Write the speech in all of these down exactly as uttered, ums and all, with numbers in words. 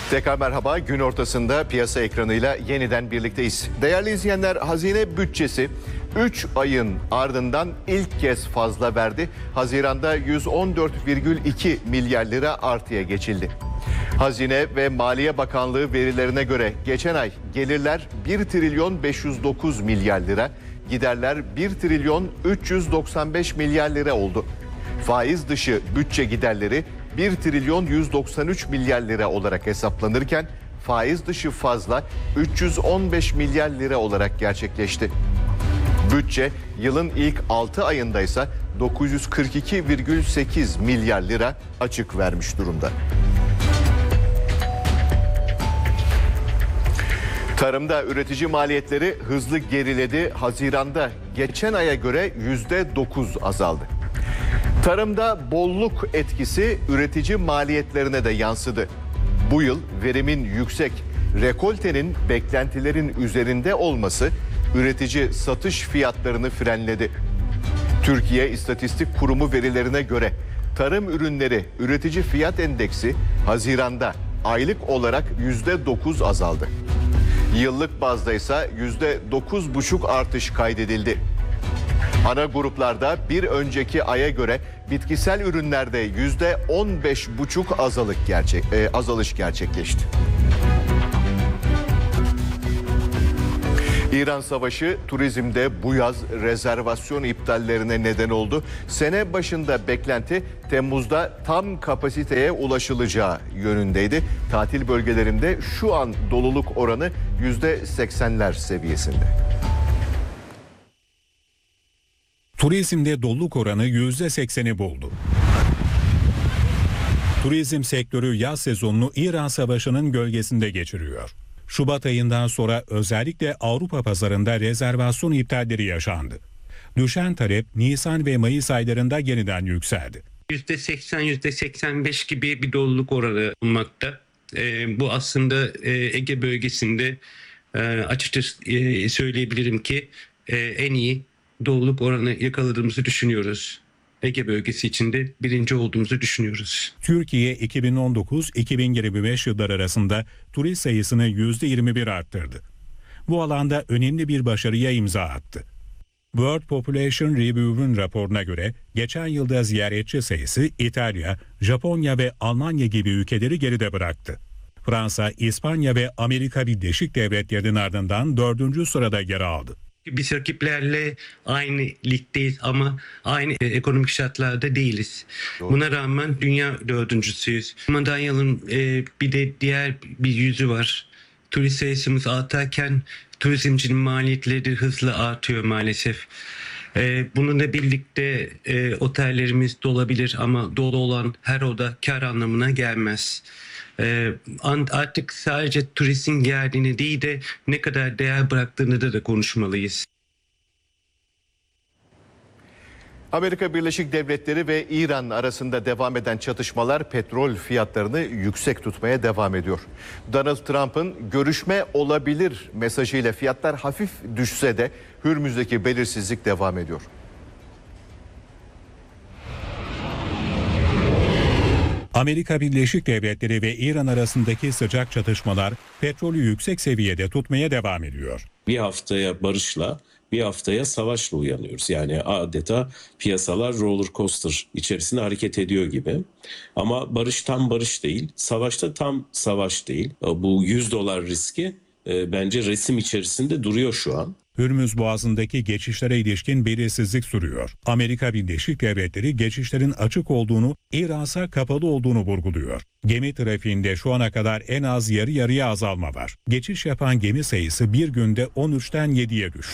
Tekrar merhaba. Gün ortasında piyasa ekranıyla yeniden birlikteyiz. Değerli izleyenler, hazine bütçesi üç ayın ardından ilk kez fazla verdi. Haziran'da yüz on dört virgül iki milyar lira artıya geçildi. Hazine ve Maliye Bakanlığı verilerine göre geçen ay gelirler bir trilyon beş yüz dokuz milyar lira, giderler bir trilyon üç yüz doksan beş milyar lira oldu. Faiz dışı bütçe giderleri bir trilyon yüz doksan üç milyar lira olarak hesaplanırken faiz dışı fazla üç yüz on beş milyar lira olarak gerçekleşti. Bütçe yılın ilk altı ayında ise dokuz yüz kırk iki virgül sekiz milyar lira açık vermiş durumda. Tarımda üretici maliyetleri hızlı geriledi. Haziran'da geçen aya göre yüzde dokuz azaldı. Tarımda bolluk etkisi üretici maliyetlerine de yansıdı. Bu yıl verimin yüksek, rekoltenin beklentilerin üzerinde olması üretici satış fiyatlarını frenledi. Türkiye İstatistik Kurumu verilerine göre tarım ürünleri üretici fiyat endeksi Haziran'da aylık olarak yüzde dokuz azaldı. Yıllık bazda ise yüzde dokuz buçuk artış kaydedildi. Ana gruplarda bir önceki aya göre bitkisel ürünlerde yüzde on beş buçuk azalık gerçek e, azalış gerçekleşti. İran Savaşı turizmde bu yaz rezervasyon iptallerine neden oldu. Sene başında beklenti Temmuz'da tam kapasiteye ulaşılacağı yönündeydi. Tatil bölgelerinde şu an doluluk oranı yüzde seksenler seviyesinde. Turizmde doluluk oranı yüzde sekseni buldu. Turizm sektörü yaz sezonunu İran Savaşı'nın gölgesinde geçiriyor. Şubat ayından sonra özellikle Avrupa pazarında rezervasyon iptalleri yaşandı. Düşen talep Nisan ve Mayıs aylarında yeniden yükseldi. yüzde seksen yüzde seksen beş gibi bir doluluk oranı bulunmakta. E, bu aslında e, Ege bölgesinde e, açıkçası e, söyleyebilirim ki e, en iyi doluluk oranı yakaladığımızı düşünüyoruz. Ege bölgesi içinde birinci olduğumuzu düşünüyoruz. Türkiye iki bin on dokuz iki bin yirmi beş yıllar arasında turist sayısını yüzde yirmi bir arttırdı. Bu alanda önemli bir başarıya imza attı. World Population Review'un raporuna göre geçen yılda ziyaretçi sayısı İtalya, Japonya ve Almanya gibi ülkeleri geride bıraktı. Fransa, İspanya ve Amerika Birleşik Devletleri'nin ardından dördüncü sırada yer aldı. Biz rakiplerle aynı ligdeyiz ama aynı e, ekonomik şartlarda değiliz. Doğru. Buna rağmen dünya dördüncüsüyüz. Madalyanın e, bir de diğer bir yüzü var. Turist sayısımız artarken turizmcinin maliyetleri de hızla artıyor maalesef. E, bununla birlikte e, otellerimiz dolabilir ama dolu olan her oda kar anlamına gelmez. Ee, artık sadece turistin geldiğini değil de ne kadar değer bıraktığını da, da konuşmalıyız. Amerika Birleşik Devletleri ve İran arasında devam eden çatışmalar petrol fiyatlarını yüksek tutmaya devam ediyor. Donald Trump'ın görüşme olabilir mesajıyla fiyatlar hafif düşse de Hürmüz'deki belirsizlik devam ediyor. Amerika Birleşik Devletleri ve İran arasındaki sıcak çatışmalar petrolü yüksek seviyede tutmaya devam ediyor. Bir haftaya barışla, bir haftaya savaşla uyanıyoruz. Yani adeta piyasalar roller coaster içerisinde hareket ediyor gibi. Ama barış tam barış değil, savaşta tam savaş değil. Bu yüz dolar riski e, bence resim içerisinde duruyor şu an. Hürmüz Boğazı'ndaki geçişlere ilişkin belirsizlik sürüyor. Amerika Birleşik Devletleri geçişlerin açık olduğunu, İran'sa kapalı olduğunu vurguluyor. Gemi trafiğinde şu ana kadar en az yarı yarıya azalma var. Geçiş yapan gemi sayısı bir günde on üçten yediye düştü.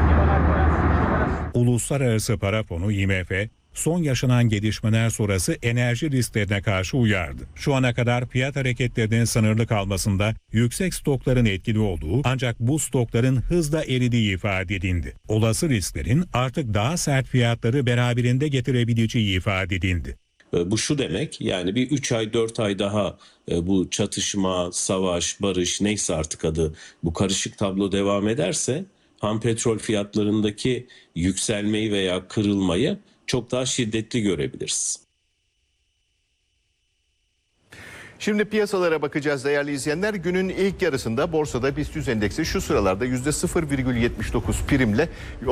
Uluslararası Para Fonu I M F, son yaşanan gelişmeler sonrası enerji risklerine karşı uyardı. Şu ana kadar fiyat hareketlerinin sınırlı kalmasında yüksek stokların etkili olduğu ancak bu stokların hızla eridiği ifade edildi. Olası risklerin artık daha sert fiyatları beraberinde getirebileceği ifade edildi. Bu şu demek, yani bir üç ay dört ay daha bu çatışma, savaş, barış neyse artık adı, bu karışık tablo devam ederse ham petrol fiyatlarındaki yükselmeyi veya kırılmayı çok daha şiddetli görebiliriz. Şimdi piyasalara bakacağız değerli izleyenler. Günün ilk yarısında borsada BIST yüz endeksi şu sıralarda yüzde sıfır virgül yetmiş dokuz primle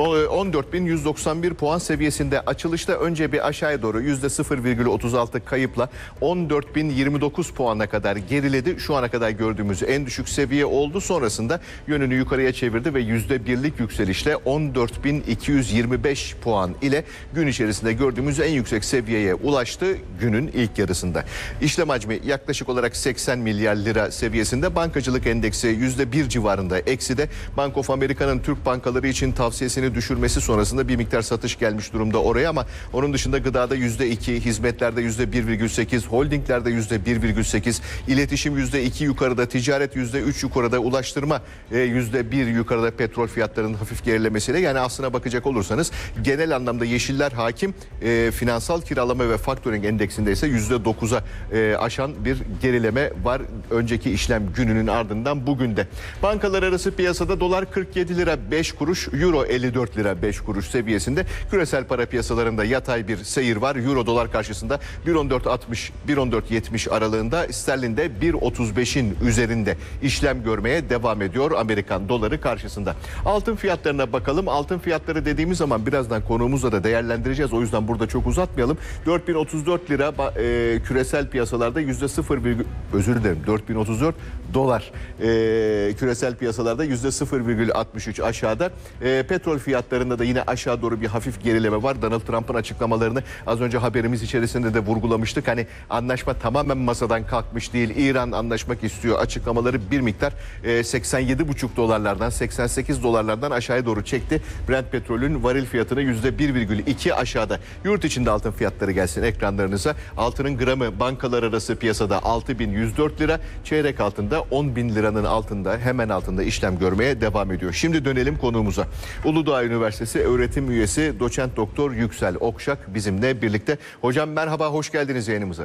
on dört bin yüz doksan bir puan seviyesinde. Açılışta önce bir aşağıya doğru yüzde sıfır virgül otuz altı kayıpla on dört bin yirmi dokuz puana kadar geriledi. Şu ana kadar gördüğümüz en düşük seviye oldu. Sonrasında yönünü yukarıya çevirdi ve yüzde birlik yükselişle on dört bin iki yüz yirmi beş puan ile gün içerisinde gördüğümüz en yüksek seviyeye ulaştı günün ilk yarısında. İşlem hacmi yaklaşık olarak seksen milyar lira seviyesinde. Bankacılık endeksi yüzde bir civarında ekside. Bank of America'nın Türk bankaları için tavsiyesini düşürmesi sonrasında bir miktar satış gelmiş durumda oraya, ama onun dışında gıdada yüzde iki, hizmetlerde yüzde bir virgül sekiz, holdinglerde yüzde bir virgül sekiz, iletişim yüzde iki yukarıda, ticaret yüzde üç yukarıda, ulaştırma yüzde bir yukarıda petrol fiyatlarının hafif gerilemesiyle. Yani aslına bakacak olursanız genel anlamda yeşiller hakim. E, finansal kiralama ve faktöring endeksinde ise yüzde dokuza e, aşan bir gerileme var önceki işlem gününün ardından bugün de. Bankalar arası piyasada dolar kırk yedi lira beş kuruş, euro elli dört lira beş kuruş seviyesinde. Küresel para piyasalarında yatay bir seyir var. Euro dolar karşısında bir on dört altmış bir on dört yetmiş aralığında, sterlinde bir otuz beşin üzerinde işlem görmeye devam ediyor Amerikan doları karşısında. Altın fiyatlarına bakalım. Altın fiyatları dediğimiz zaman birazdan konuğumuzla da değerlendireceğiz. O yüzden burada çok uzatmayalım. dört bin otuz dört lira e, küresel piyasalarda yüzde sıfır, özür dilerim dört bin otuz dört dolar e, küresel piyasalarda yüzde sıfır virgül altmış üç aşağıda. E, petrol fiyatlarında da yine aşağı doğru bir hafif gerileme var. Donald Trump'ın açıklamalarını az önce haberimiz içerisinde de vurgulamıştık. Hani anlaşma tamamen masadan kalkmış değil. İran anlaşmak istiyor açıklamaları bir miktar e, seksen yedi buçuk dolarlardan seksen sekiz dolarlardan aşağıya doğru çekti. Brent petrolün varil fiyatını yüzde bir virgül iki aşağıda. Yurt içinde altın fiyatları gelsin ekranlarınıza. Altının gramı bankalar arası piyasada altı bin yüz dört lira. Çeyrek altında on bin liranın altında, hemen altında işlem görmeye devam ediyor. Şimdi dönelim konuğumuza. Uludağ Üniversitesi öğretim üyesi doçent doktor Yüksel Okşak bizimle birlikte. Hocam merhaba, hoş geldiniz yayınımıza.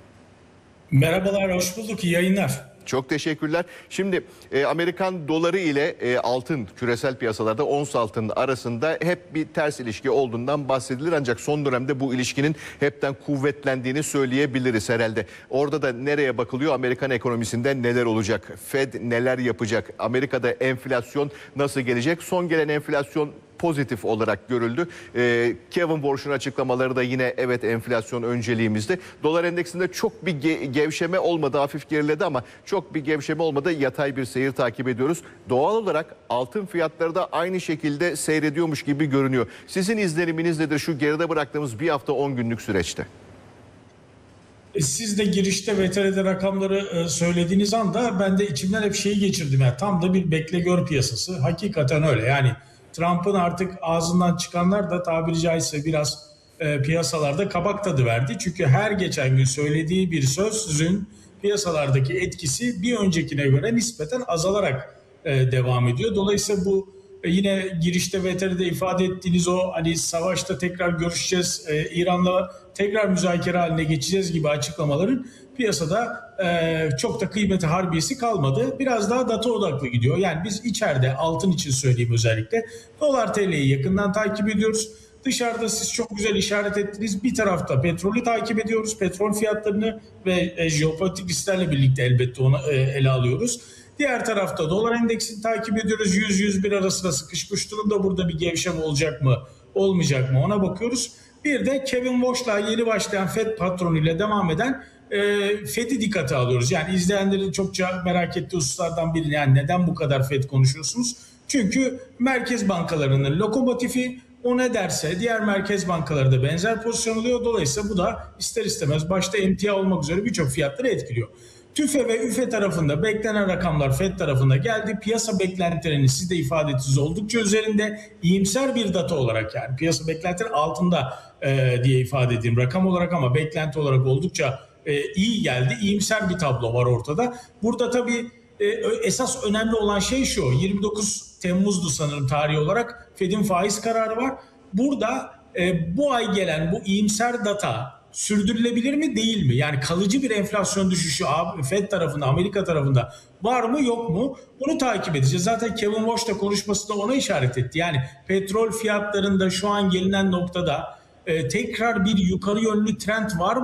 Merhabalar, hoş bulduk. İyi yayınlar. Çok teşekkürler. Şimdi e, Amerikan doları ile e, altın küresel piyasalarda ons altın arasında hep bir ters ilişki olduğundan bahsedilir. Ancak son dönemde bu ilişkinin hepten kuvvetlendiğini söyleyebiliriz herhalde. Orada da nereye bakılıyor? Amerikan ekonomisinde neler olacak? Fed neler yapacak? Amerika'da enflasyon nasıl gelecek? Son gelen enflasyon pozitif olarak görüldü. Ee, Kevin Warsh'un açıklamaları da yine evet enflasyon önceliğimizde. Dolar endeksinde çok bir ge- gevşeme olmadı, hafif geriledi ama çok bir gevşeme olmadı. Yatay bir seyir takip ediyoruz. Doğal olarak altın fiyatları da aynı şekilde seyrediyormuş gibi görünüyor. Sizin izleniminiz nedir şu geride bıraktığımız bir hafta on günlük süreçte? Siz de girişte V T R'de rakamları söylediğiniz anda ben de içimden hep şeyi geçirdim. Yani tam da bir bekle gör piyasası. Hakikaten öyle. Yani Trump'ın artık ağzından çıkanlar da tabiri caizse biraz e, piyasalarda kabak tadı verdi. Çünkü her geçen gün söylediği bir sözün piyasalardaki etkisi bir öncekine göre nispeten azalarak e, devam ediyor. Dolayısıyla bu e, yine girişte V T R'de ifade ettiğiniz o hani savaşta tekrar görüşeceğiz, e, İran'la tekrar müzakere haline geçeceğiz gibi açıklamaların piyasada e, çok da kıymeti harbiyesi kalmadı. Biraz daha data odaklı gidiyor. Yani biz içeride altın için söyleyeyim özellikle dolar T L'yi yakından takip ediyoruz. Dışarıda siz çok güzel işaret ettiniz. Bir tarafta petrolü takip ediyoruz. Petrol fiyatlarını ve e, jeopolitik risklerle birlikte elbette onu e, ele alıyoruz. Diğer tarafta dolar endeksini takip ediyoruz. yüz yüz bir arasında sıkışmış durumda. Burada bir gevşeme olacak mı, olmayacak mı ona bakıyoruz. Bir de Kevin Warsh'la yeni başlayan Fed patronuyla devam eden e, Fed'i dikkate alıyoruz. Yani izleyenlerin çokça merak ettiği hususlardan biri, yani neden bu kadar Fed konuşuyorsunuz? Çünkü merkez bankalarının lokomotifi, o ne derse diğer merkez bankaları da benzer pozisyon alıyor. Dolayısıyla bu da ister istemez başta emtia olmak üzere birçok fiyatları etkiliyor. TÜFE ve ÜFE tarafında beklenen rakamlar Fed tarafında geldi. Piyasa beklentilerini siz de ifade ettiniz oldukça üzerinde, iyimser bir data olarak, yani piyasa beklentileri altında e, diye ifade edeyim rakam olarak, ama beklenti olarak oldukça e, iyi geldi. İyimser bir tablo var ortada. Burada tabii e, esas önemli olan şey şu: yirmi dokuz Temmuz'du sanırım tarihi olarak Fed'in faiz kararı var. Burada e, bu ay gelen bu iyimser data sürdürülebilir mi değil mi? Yani kalıcı bir enflasyon düşüşü Fed tarafında, Amerika tarafında var mı yok mu? Bunu takip edeceğiz. Zaten Kevin Warsh da konuşmasında ona işaret etti. Yani petrol fiyatlarında şu an gelinen noktada e, tekrar bir yukarı yönlü trend var mı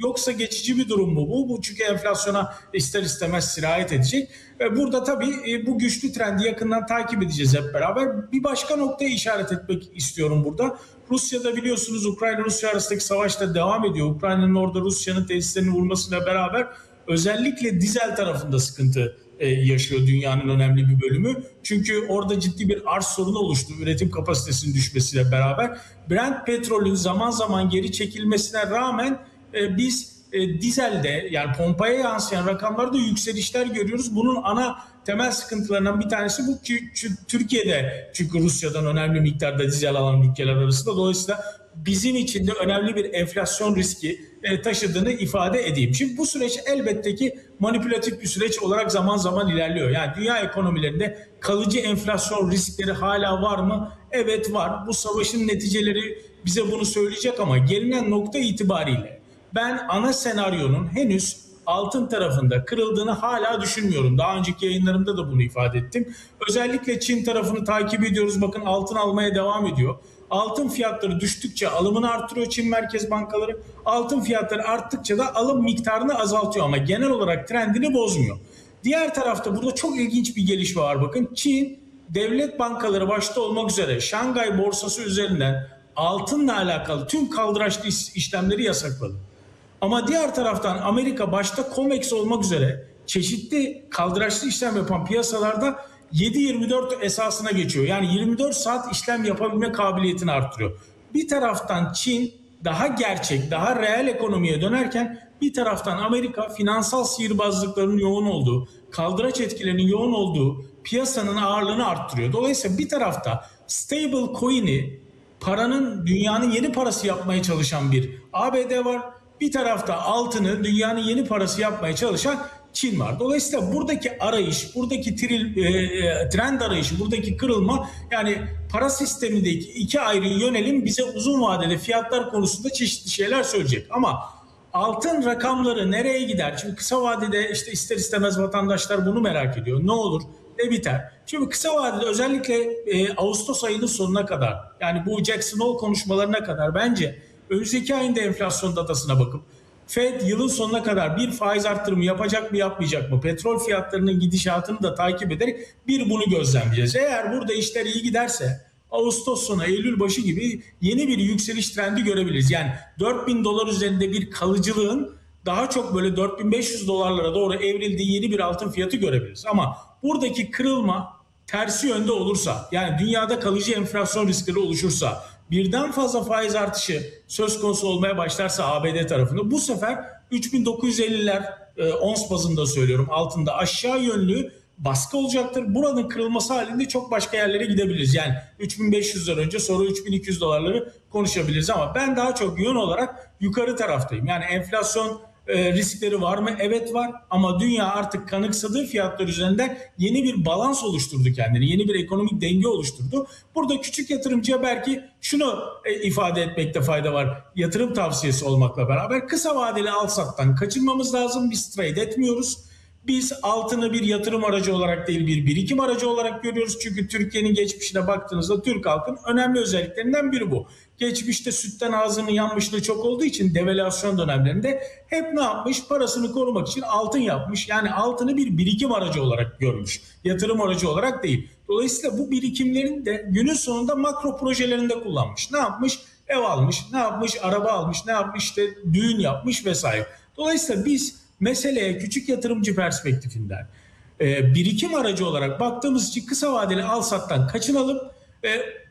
Yoksa geçici bir durum mu bu? Bu çünkü enflasyona ister istemez sirayet edecek. Ve burada tabii bu güçlü trendi yakından takip edeceğiz hep beraber. Bir başka noktaya işaret etmek istiyorum burada. Rusya'da biliyorsunuz Ukrayna-Rusya arasındaki savaş da devam ediyor. Ukrayna'nın orada Rusya'nın tesislerini vurmasıyla beraber özellikle dizel tarafında sıkıntı yaşıyor dünyanın önemli bir bölümü. Çünkü orada ciddi bir arz sorunu oluştu üretim kapasitesinin düşmesiyle beraber. Brent petrolün zaman zaman geri çekilmesine rağmen biz dizelde yani pompaya yansıyan rakamlarda yükselişler görüyoruz. Bunun ana temel sıkıntılarından bir tanesi bu ki Türkiye'de çünkü Rusya'dan önemli miktarda dizel alan ülkeler arasında. Dolayısıyla bizim için de önemli bir enflasyon riski taşıdığını ifade edeyim. Şimdi bu süreç elbette ki manipülatif bir süreç olarak zaman zaman ilerliyor. Yani dünya ekonomilerinde kalıcı enflasyon riskleri hala var mı? Evet var. Bu savaşın neticeleri bize bunu söyleyecek ama gelinen nokta itibariyle ben ana senaryonun henüz altın tarafında kırıldığını hala düşünmüyorum. Daha önceki yayınlarımda da bunu ifade ettim. Özellikle Çin tarafını takip ediyoruz. Bakın altın almaya devam ediyor. Altın fiyatları düştükçe alımını artırıyor Çin merkez bankaları. Altın fiyatları arttıkça da alım miktarını azaltıyor ama genel olarak trendini bozmuyor. Diğer tarafta burada çok ilginç bir gelişme var. Bakın Çin devlet bankaları başta olmak üzere Şangay borsası üzerinden altınla alakalı tüm kaldıraçlı işlemleri yasakladı. Ama diğer taraftan Amerika başta COMEX olmak üzere çeşitli kaldıraçlı işlem yapan piyasalarda yedi yirmi dört esasına geçiyor. Yani yirmi dört saat işlem yapabilme kabiliyetini arttırıyor. Bir taraftan Çin daha gerçek, daha reel ekonomiye dönerken bir taraftan Amerika finansal sihirbazlıklarının yoğun olduğu, kaldıraç etkilerinin yoğun olduğu piyasanın ağırlığını arttırıyor. Dolayısıyla bir tarafta stable coin'i, paranın dünyanın yeni parası yapmaya çalışan bir A B D var. Bir tarafta altını dünyanın yeni parası yapmaya çalışan Çin var. Dolayısıyla buradaki arayış, buradaki tril, e, trend arayışı, buradaki kırılma yani para sistemindeki iki ayrı yönelim bize uzun vadede fiyatlar konusunda çeşitli şeyler söyleyecek. Ama altın rakamları nereye gider? Çünkü kısa vadede işte ister istemez vatandaşlar bunu merak ediyor. Ne olur, ne biter? Çünkü kısa vadede özellikle e, Ağustos ayının sonuna kadar yani bu Jackson Hole konuşmalarına kadar bence önümüzdeki ayın da enflasyon datasına bakıp Fed yılın sonuna kadar bir faiz arttırımı yapacak mı yapmayacak mı? Petrol fiyatlarının gidişatını da takip ederek bir bunu gözlemleyeceğiz. Eğer burada işler iyi giderse Ağustos sonu Eylül başı gibi yeni bir yükseliş trendi görebiliriz. Yani dört bin dolar üzerinde bir kalıcılığın daha çok böyle dört bin beş yüz dolarlara doğru evrildiği yeni bir altın fiyatı görebiliriz. Ama buradaki kırılma tersi yönde olursa yani dünyada kalıcı enflasyon riskleri oluşursa birden fazla faiz artışı söz konusu olmaya başlarsa A B D tarafında bu sefer üç bin dokuz yüz elliler e, ons bazında söylüyorum altında aşağı yönlü baskı olacaktır. Buranın kırılması halinde çok başka yerlere gidebiliriz. Yani üç bin beş yüzden önce sonra üç bin iki yüz dolarları konuşabiliriz ama ben daha çok yön olarak yukarı taraftayım. Yani enflasyon e, riskleri var mı? Evet var ama dünya artık kanıksadığı fiyatlar üzerinden yeni bir balans oluşturdu kendini. Yeni bir ekonomik denge oluşturdu. Burada küçük yatırımcıya belki şunu e, ifade etmekte fayda var. Yatırım tavsiyesi olmakla beraber kısa vadeli al sattan kaçınmamız lazım. Biz trade etmiyoruz. Biz altını bir yatırım aracı olarak değil bir birikim aracı olarak görüyoruz. Çünkü Türkiye'nin geçmişine baktığınızda Türk halkının önemli özelliklerinden biri bu. Geçmişte sütten ağzının yanmışlığı çok olduğu için devalüasyon dönemlerinde hep ne yapmış? Parasını korumak için altın yapmış. Yani altını bir birikim aracı olarak görmüş. Yatırım aracı olarak değil. Dolayısıyla bu birikimlerin de günün sonunda makro projelerinde kullanmış. Ne yapmış? Ev almış, ne yapmış? Araba almış, ne yapmış? İşte düğün yapmış vesaire. Dolayısıyla biz meseleye küçük yatırımcı perspektifinden e, birikim aracı olarak baktığımız için kısa vadeli al sattan kaçınalım. E,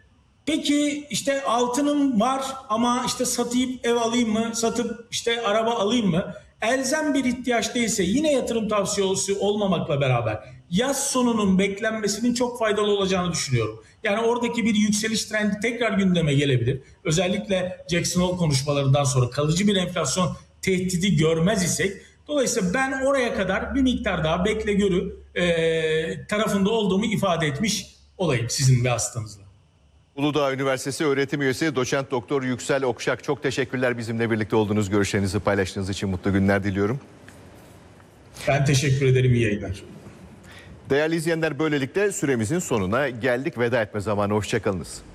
peki işte altınım var ama işte satayım ev alayım mı, satıp işte araba alayım mı? Elzem bir ihtiyaç değilse yine yatırım tavsiyesi olmamakla beraber yaz sonunun beklenmesinin çok faydalı olacağını düşünüyorum. Yani oradaki bir yükseliş trendi tekrar gündeme gelebilir. Özellikle Jackson Hole konuşmalarından sonra kalıcı bir enflasyon tehdidi görmez isek dolayısıyla ben oraya kadar bir miktar daha bekle görü e, tarafında olduğumu ifade etmiş olayım sizin vasıtanızla. Uludağ Üniversitesi öğretim üyesi doçent doktor Yüksel Okşak, çok teşekkürler bizimle birlikte olduğunuz, görüşlerinizi paylaştığınız için mutlu günler diliyorum. Ben teşekkür ederim, iyi yayınlar. Değerli izleyenler, böylelikle süremizin sonuna geldik. Veda etme zamanı, hoşçakalınız.